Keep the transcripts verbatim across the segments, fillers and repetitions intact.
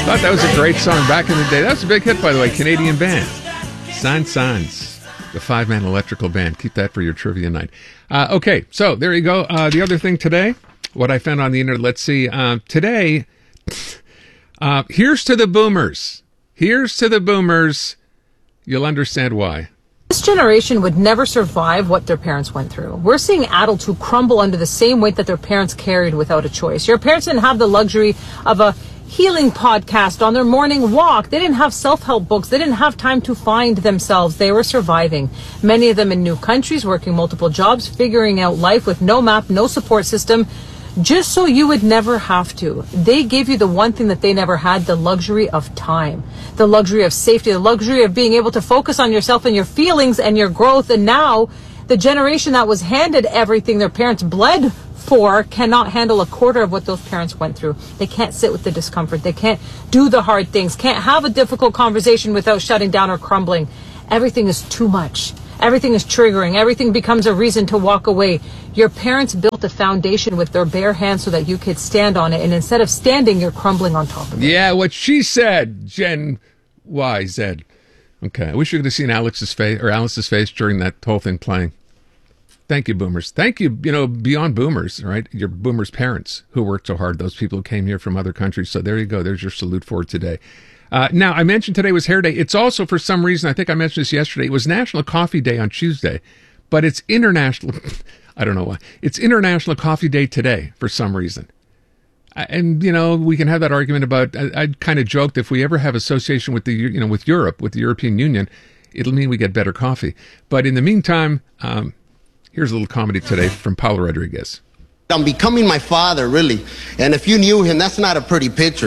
Thought that was a great song back in the day. That was a big hit, by the way. Canadian band. Signs, Signs. The five-man electrical band. Keep that for your trivia night. Uh, okay, so there you go. Uh, the other thing today, what I found on the internet, let's see. Uh, today, uh, here's to the boomers. Here's to the boomers. You'll understand why. This generation would never survive what their parents went through. We're seeing adults who crumble under the same weight that their parents carried without a choice. Your parents didn't have the luxury of a healing podcast on their morning walk. They didn't have self-help books. They didn't have time to find themselves. They were surviving. Many of them in new countries, working multiple jobs, figuring out life with no map, no support system, just so you would never have to. They gave you the one thing that they never had, the luxury of time, the luxury of safety, the luxury of being able to focus on yourself and your feelings and your growth. And now the generation that was handed everything their parents bled for cannot handle a quarter of what those parents went through. They can't sit with the discomfort. They can't do the hard things, can't have a difficult conversation without shutting down or crumbling. Everything is too much. Everything is triggering. Everything becomes a reason to walk away. Your parents built a foundation with their bare hands so that you could stand on it. And instead of standing, you're crumbling on top of it. Yeah, what she said, Gen Y Z. Okay, I wish you could have seen Alex's face or Alice's face during that whole thing playing. Thank you, boomers. Thank you, you know, beyond boomers, right? Your boomers' parents who worked so hard, those people who came here from other countries. So there you go. There's your salute for today. Uh, now, I mentioned today was Hair Day. It's also, for some reason, I think I mentioned this yesterday, it was National Coffee Day on Tuesday, but it's International, I don't know why, it's International Coffee Day today for some reason. And, you know, we can have that argument about, I, I kind of joked, if we ever have association with the, you know, with Europe, with the European Union, it'll mean we get better coffee. But in the meantime, um, here's a little comedy today from Paulo Rodriguez. I'm becoming my father, really. And if you knew him, that's not a pretty picture.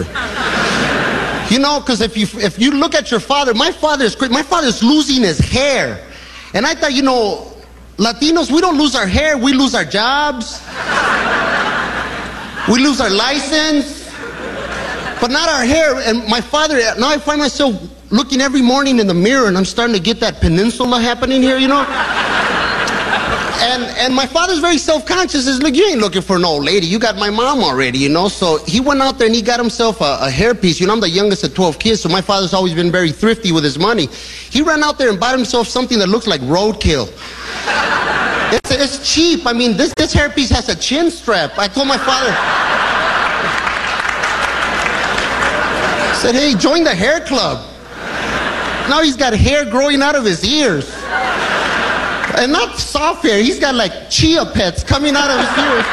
You know, because if you if you look at your father, my father's my father's losing his hair. And I thought, you know, Latinos, we don't lose our hair, we lose our jobs. We lose our license. But not our hair. And my father, now I find myself looking every morning in the mirror and I'm starting to get that peninsula happening here, you know? And and my father's very self-conscious. He's like, you ain't looking for an old lady. You got my mom already, you know? So he went out there and he got himself a, a hairpiece. You know, I'm the youngest of twelve kids, so my father's always been very thrifty with his money. He ran out there and bought himself something that looks like roadkill. It's, it's cheap. I mean, this, this hairpiece has a chin strap. I told my father, I said, hey, join the hair club. Now he's got hair growing out of his ears. And not soft hair. He's got like chia pets coming out of his ears.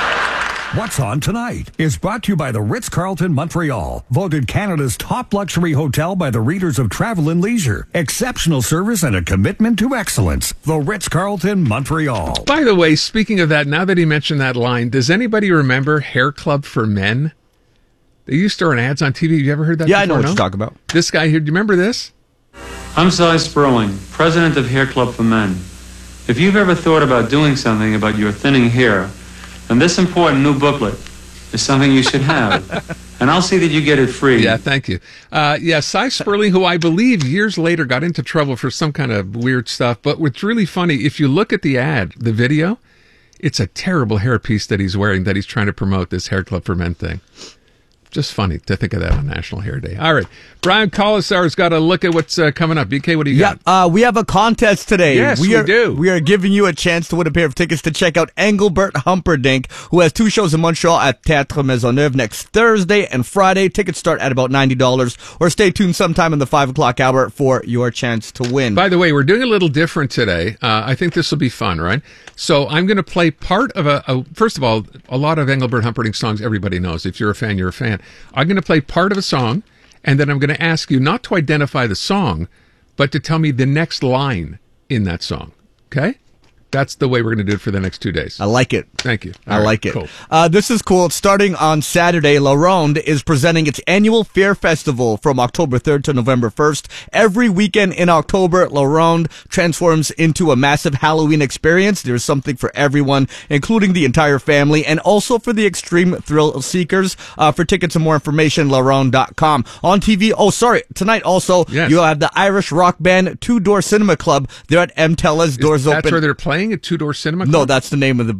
What's On Tonight is brought to you by the Ritz-Carlton Montreal, voted Canada's top luxury hotel by the readers of Travel and Leisure. Exceptional service and a commitment to excellence. The Ritz-Carlton Montreal. By the way, speaking of that, now that he mentioned that line, does anybody remember Hair Club for Men? They used to run ads on T V. Have you ever heard that yeah, before? I know what no? you're talking about. This guy here, do you remember this? I'm Cy Sperling, president of Hair Club for Men. If you've ever thought about doing something about your thinning hair, then this important new booklet is something you should have. And I'll see that you get it free. Yeah, thank you. Uh, yeah, Cy Sperling, who I believe years later got into trouble for some kind of weird stuff. But what's really funny, if you look at the ad, the video, it's a terrible hairpiece that he's wearing that he's trying to promote, this Hair Club for Men thing. Just funny to think of that on National Hair Day. All right. Brian Colasar's got to look at what's uh, coming up. B K, what do you yeah, got? Uh, we have a contest today. Yes, we, are, we do. We are giving you a chance to win a pair of tickets to check out Engelbert Humperdinck, who has two shows in Montreal at Théâtre Maisonneuve next Thursday and Friday. Tickets start at about ninety dollars. Or stay tuned sometime in the five o'clock hour for your chance to win. By the way, we're doing a little different today. Uh, I think this will be fun, right? So I'm going to play part of a, a, first of all, a lot of Engelbert Humperdinck songs everybody knows. If you're a fan, you're a fan. I'm going to play part of a song, and then I'm going to ask you not to identify the song, but to tell me the next line in that song. Okay? That's the way we're going to do it for the next two days. I like it. Thank you. All I right, like it. Cool. Uh, this is cool. Starting on Saturday, La Ronde is presenting its annual Fear Festival from October third to November first. Every weekend in October, La Ronde transforms into a massive Halloween experience. There's something for everyone, including the entire family, and also for the extreme thrill seekers. Uh, for tickets and more information, la ronde dot com. On T V, oh, sorry, tonight also, yes. you'll have the Irish rock band Two Door Cinema Club. They're at M. Tellas. Doors Is, open. That's where they're playing at Two Door Cinema Club? No, that's the name of the, that's the name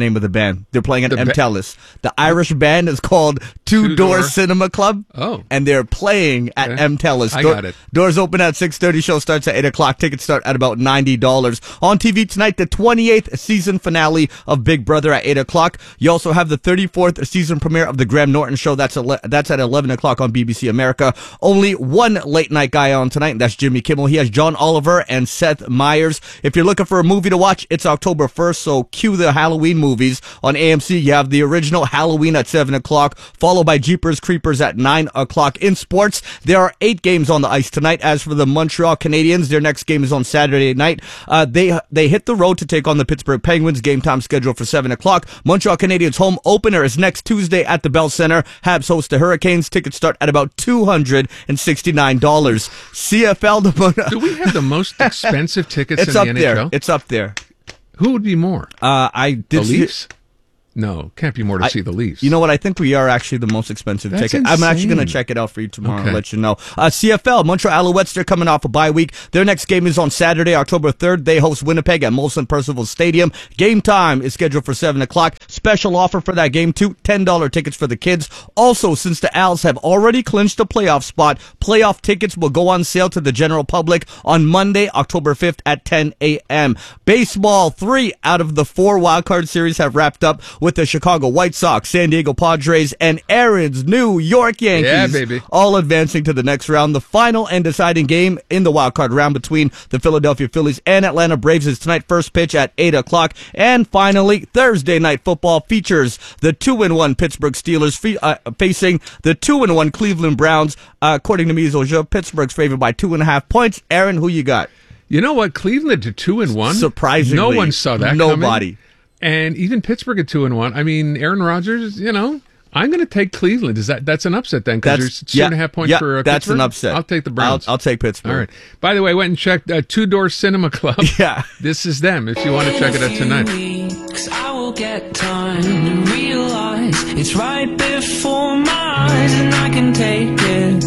name of the band. They're playing at The ba- M-Telus. The Irish band is called Two, Two Door Door. Cinema Club. Oh. And they're playing at Okay. M-Telus. I Door- got it. Doors open at six thirty. Show starts at eight o'clock. Tickets start at about ninety dollars. On T V tonight, the twenty-eighth season finale of Big Brother at eight o'clock. You also have the thirty-fourth season premiere of The Graham Norton Show. That's ele- that's at eleven o'clock on B B C America. Only one late night guy on tonight, and that's Jimmy Kimmel. He has John Oliver and Seth Meyers. If you're looking for a movie to watch, it's October first, so cue the Halloween movies. On A M C, you have the original Halloween at seven o'clock, followed by Jeepers Creepers at nine o'clock. In sports, there are eight games on the ice tonight. As for the Montreal Canadiens, their next game is on Saturday night. Uh, they they hit the road to take on the Pittsburgh Penguins. Game time scheduled for seven o'clock. Montreal Canadiens home opener is next Tuesday at the Bell Center. Habs host the Hurricanes. Tickets start at about two hundred sixty-nine dollars. C F L, the Do we have the most expensive tickets it's in up the N H there. L? It's up there. Who would be more? Uh, I did The see- Leafs? No, can't be more to I- see the Leafs. You know what? I think we are actually the most expensive That's ticket. I'm actually insane. going to check it out for you tomorrow Okay. and let you know. Uh, C F L, Montreal Alouettes, they're coming off a bye week. Their next game is on Saturday, October third. They host Winnipeg at Molson Percival Stadium. Game time is scheduled for seven o'clock. Special offer for that game, too. ten dollars tickets for the kids. Also, since the Owls have already clinched a playoff spot, playoff tickets will go on sale to the general public on Monday, October fifth at ten a.m. Baseball, three out of the four wildcard series have wrapped up with the Chicago White Sox, San Diego Padres, and Aaron's New York Yankees. Yeah, baby. All advancing to the next round. The final and deciding game in the wildcard round between the Philadelphia Phillies and Atlanta Braves is tonight. First pitch at eight o'clock. And finally, Thursday night football features the two and one Pittsburgh Steelers fe- uh, facing the two and one Cleveland Browns. Uh, according to Mies Oja, Pittsburgh's favored by two and a half points. Aaron, who you got? You know what? Cleveland to two and one. Surprisingly, no one saw that. nobody. coming. And even Pittsburgh at two and one. I mean, Aaron Rodgers. You know, I'm going to take Cleveland. Is that that's an upset then? Because there's two yeah, and a half points yeah, for uh, that's Pittsburgh? an upset. I'll take the Browns. I'll, I'll take Pittsburgh. All right. By the way, I went and checked uh, Two Door Cinema Club. Yeah. This is them. If you want to check it out tonight. Weeks, I will get time to realize it's right before my eyes, and I can take it.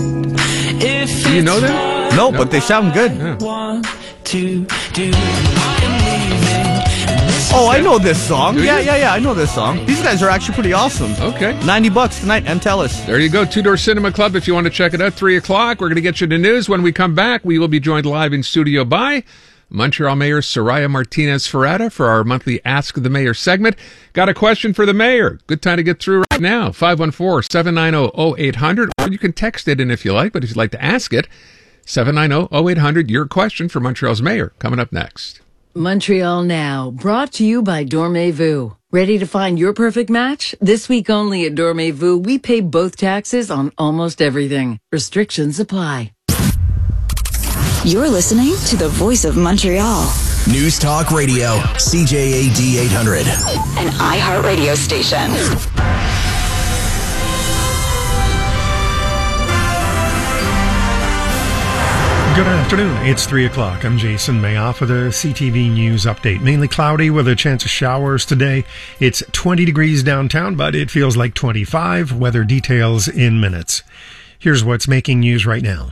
If Do you know it's them? what No, but they sound good. Yeah. I want to do, I am leaving. And this Oh, I know this song. Do Yeah, you? yeah, yeah. I know this song. These guys are actually pretty awesome. Okay. ninety bucks tonight, M-Telus. There you go, Two Door Cinema Club. If you want to check it out, three o'clock. We're going to get you the news. When we come back, we will be joined live in studio by Montreal Mayor Soraya Martinez Ferrata for our monthly Ask the Mayor segment. Got a question for the mayor? Good time to get through right now. five one four, seven nine zero, zero eight hundred. Or you can text it in if you like, but if you'd like to ask it, seven nine zero, zero eight hundred. Your question for Montreal's mayor coming up next. Montreal Now, brought to you by Dormez-vous. Ready to find your perfect match? This week only at Dormez-vous, we pay both taxes on almost everything. Restrictions apply. You're listening to the voice of Montreal, News Talk Radio, C J A D eight hundred. an iHeartRadio station. Good afternoon. It's three o'clock. I'm Jason Mayoff with a C T V News update. Mainly cloudy with a chance of showers today. It's twenty degrees downtown, but it feels like twenty-five. Weather details in minutes. Here's what's making news right now.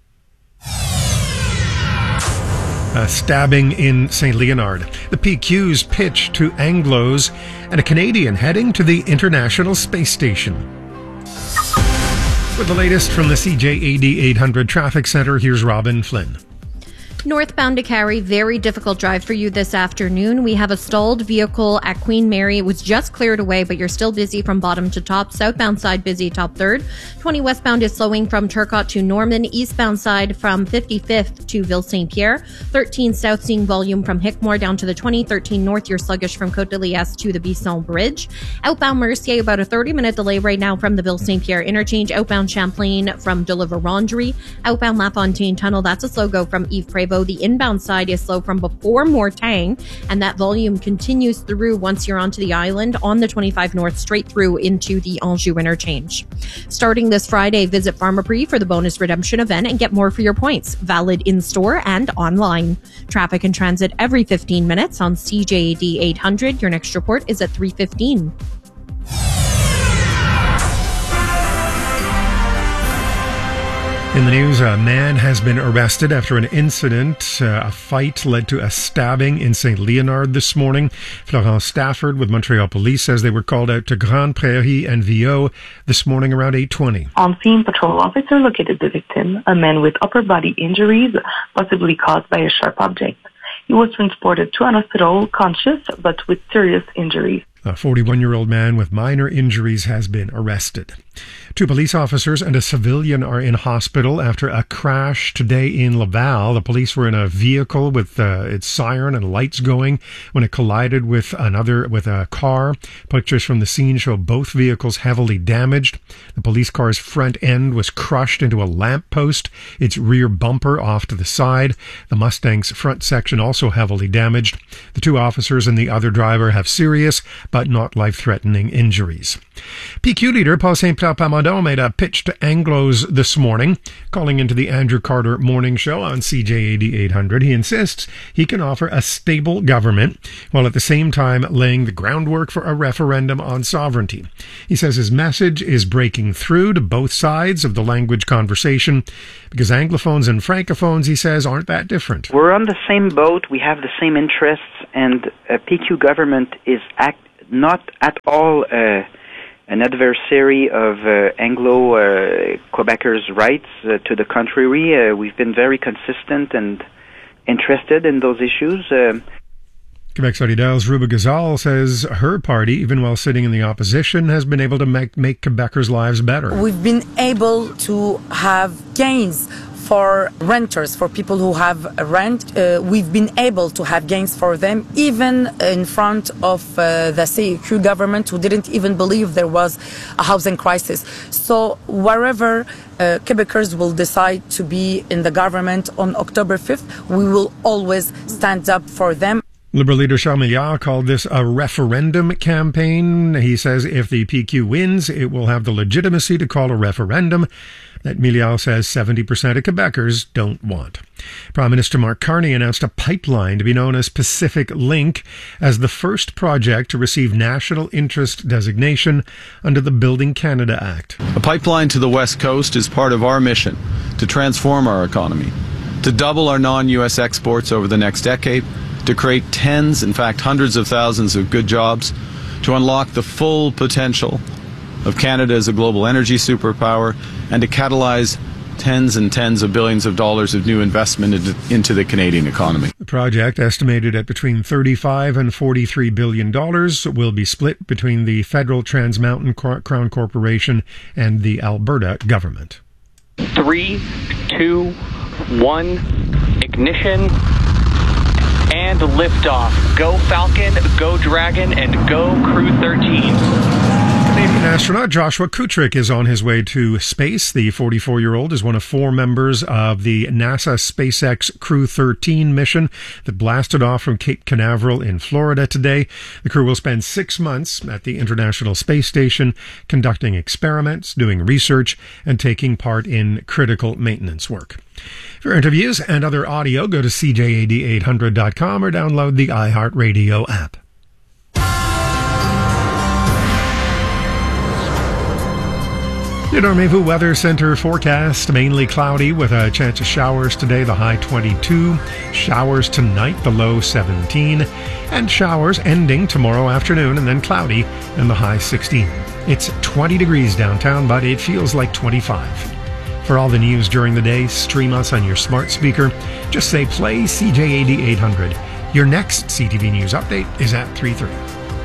A stabbing in Saint Leonard. The P Q's pitch to Anglos, and a Canadian heading to the International Space Station. With the latest from the C J A D eight hundred Traffic Center, here's Robin Flynn. Northbound to Carrie, very difficult drive for you this afternoon. We have a stalled vehicle at Queen Mary. It was just cleared away, but you're still busy from bottom to top. Southbound side busy, top third. twenty westbound is slowing from Turcotte to Norman. Eastbound side from fifty-fifth to Ville Saint Pierre. thirteen south seeing volume from Hickmore down to the twenty. thirteen north, you're sluggish from Côte de Liesse to the Bisson Bridge. Outbound Mercier, about a thirty minute delay right now from the Ville Saint Pierre interchange. Outbound Champlain from De la Vérendrye. Outbound LaFontaine Tunnel, that's a slow go from Yves Prévost. The inbound side is slow from before Mortagne, and that volume continues through once you're onto the island on the twenty-five north straight through into the Anjou interchange. Starting this Friday, visit Pharmaprix for the bonus redemption event and get more for your points. Valid in-store and online. Traffic and transit every fifteen minutes on C J A D eight hundred. Your next report is at three fifteen. In the news, a man has been arrested after an incident. Uh, a fight led to a stabbing in Saint Leonard this morning. Florence Stafford with Montreal Police says they were called out to Grande Prairie and Viau this morning around eight twenty. On scene, patrol officer located the victim, a man with upper body injuries, possibly caused by a sharp object. He was transported to an hospital conscious but with serious injuries. A forty-one-year-old man with minor injuries has been arrested. Two police officers and a civilian are in hospital after a crash today in Laval. The police were in a vehicle with uh, its siren and lights going when it collided with another, with a car. Pictures from the scene show both vehicles heavily damaged. The police car's front end was crushed into a lamp post, its rear bumper off to the side. The Mustang's front section also heavily damaged. The two officers and the other driver have serious but not life-threatening injuries. P Q leader Paul Saint-Pierre Plamondon made a pitch to Anglos this morning, calling into the Andrew Carter Morning Show on C J A D eight hundred. He insists he can offer a stable government while at the same time laying the groundwork for a referendum on sovereignty. He says his message is breaking through to both sides of the language conversation because Anglophones and Francophones, he says, aren't that different. We're on the same boat, we have the same interests, and a P Q government is act not at all uh, an adversary of uh, Anglo uh, Quebecers' rights. Uh, to the contrary, uh, we've been very consistent and interested in those issues. Uh, Quebec Solidaires' Ruba Gazal says her party, even while sitting in the opposition, has been able to make, make Quebecers' lives better. We've been able to have gains for renters, for people who have a rent. Uh, we've been able to have gains for them, even in front of uh, the C Q government, who didn't even believe there was a housing crisis. So wherever uh, Quebecers will decide to be in the government on October fifth, we will always stand up for them. Liberal leader Charles Milliard called this a referendum campaign. He says if the P Q wins, it will have the legitimacy to call a referendum that Milliard says seventy percent of Quebecers don't want. Prime Minister Mark Carney announced a pipeline to be known as Pacific Link as the first project to receive national interest designation under the Building Canada Act. A pipeline to the West Coast is part of our mission to transform our economy, to double our non-U S exports over the next decade, to create tens, in fact hundreds of thousands of good jobs, to unlock the full potential of Canada as a global energy superpower, and to catalyze tens and tens of billions of dollars of new investment into the Canadian economy. The project, estimated at between thirty-five and forty-three billion dollars, will be split between the Federal Trans Mountain Crown Corporation and the Alberta government. Three, two, one, ignition, and liftoff. Go Falcon, go Dragon, and go Crew thirteen. Canadian astronaut Joshua Kutrick is on his way to space. The forty-four-year-old is one of four members of the NASA SpaceX Crew thirteen mission that blasted off from Cape Canaveral in Florida today. The crew will spend six months at the International Space Station conducting experiments, doing research, and taking part in critical maintenance work. For interviews and other audio, go to C J A D eight hundred dot com or download the iHeartRadio app. The Dormez-vous Weather Center forecast, mainly cloudy with a chance of showers today, the high twenty-two. Showers tonight, the low seventeen. And showers ending tomorrow afternoon and then cloudy and the high sixteen. It's twenty degrees downtown, but it feels like twenty-five. For all the news during the day, stream us on your smart speaker. Just say play C J A D eight hundred. Your next C T V News update is at three thirty.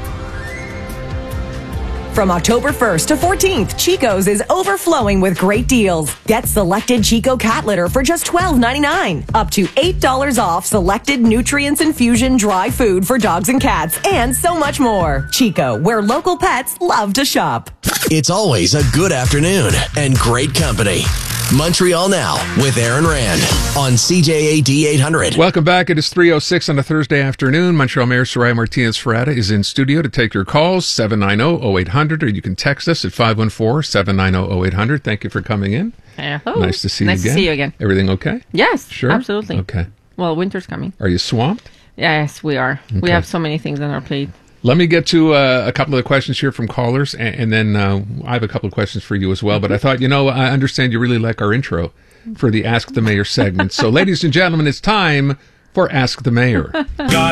From October first to fourteenth, Chico's is overflowing with great deals. Get selected Chico cat litter for just twelve ninety-nine. Up to eight dollars off selected Nutrients Infusion dry food for dogs and cats, and so much more. Chico, where local pets love to shop. It's always a good afternoon and great company. Montreal Now with Aaron Rand on C J A D eight hundred. Welcome back. It is three oh six on a Thursday afternoon. Montreal Mayor Soraya Martinez-Ferrata is in studio to take your calls, seven nine zero, zero eight hundred, or you can text us at five one four, seven nine zero, zero eight hundred. Thank you for coming in. Hello. Nice to see nice you again. Nice to see you again. Everything okay? Yes, sure? Absolutely. Okay. Well, winter's coming. Are you swamped? Yes, we are. Okay. We have so many things on our plate. Let me get to uh, a couple of the questions here from callers, and, and then uh, I have a couple of questions for you as well. Mm-hmm. But I thought, you know, I understand you really like our intro. for the Ask the Mayor segment. So, ladies and gentlemen, it's time for Ask the Mayor.